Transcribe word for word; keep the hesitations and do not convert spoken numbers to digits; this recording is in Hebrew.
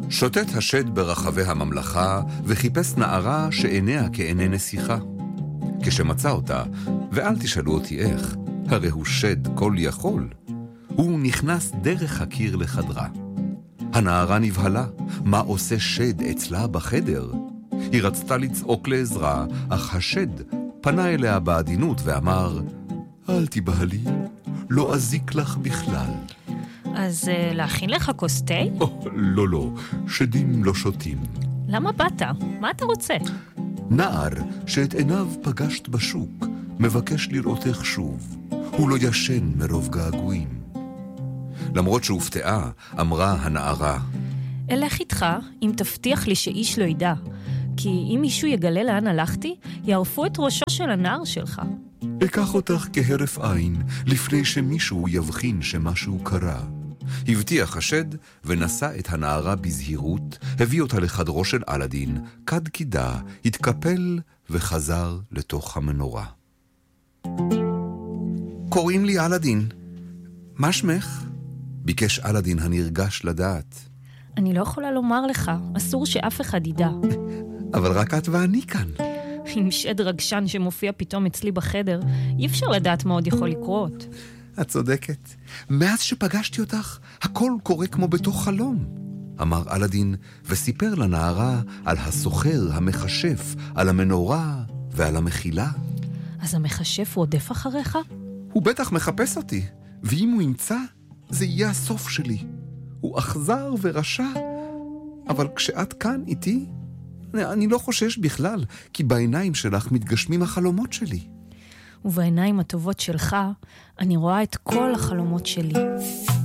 שוטט השד ברחבי הממלכה וחיפש נערה שעיניה כעיני נסיכה. כשמצא אותה, ואל תשאלו אותי איך, הרי הוא שד כל יכול, הוא נכנס דרך הקיר לחדרה. הנערה נבהלה, מה עושה שד אצלה בחדר? היא רצתה לצעוק לעזרה, אך השד פנה אליה בעדינות ואמר, אל תבהלי, לא אזיק לך בכלל. אז uh, להכין לך כוס תה? Oh, לא, לא, שדים לא שותים. למה באת? מה אתה רוצה? נער שאת עיניו פגשת בשוק, מבקש לראותך שוב. הוא לא ישן מרוב געגועים. למרות שהופתעה, אמרה הנערה, אלך איתך אם תבטיח לי שאיש לא ידע, כי אם מישהו יגלה לאן הלכתי, יערפו את ראשו של הנער שלך. אקח אותך כהרף עין, לפני שמישהו יבחין שמשהו קרה. הבטיח השד ונשא את הנערה בזהירות, הביא אותה לחדרו של אלאדין, קד קידה, התקפל וחזר לתוך המנורה. קוראים לי אלאדין. מה שמך? ביקש אלאדין הנרגש לדעת. אני לא יכולה לומר לך, אסור שאף אחד ידע. אבל רק את ואני כאן. עם שד רגשן שמופיע פתאום אצלי בחדר, אי אפשר לדעת מה עוד יכול לקרות. את צודקת. מאז שפגשתי אותך, הכל קורה כמו בתוך חלום. אמר אלאדין וסיפר לנערה על הסוחר המחשף, על המנורה ועל המחילה. אז המחשף הוא עודף אחריך? הוא בטח מחפש אותי, ואם הוא ימצא, זה יהיה הסוף שלי. הוא אכזר ורשע, אבל כשאת כאן איתי, אני לא חושש בכלל, כי בעיניים שלך מתגשמים החלומות שלי. ובעיניים הטובות שלך, אני רואה את כל החלומות שלי.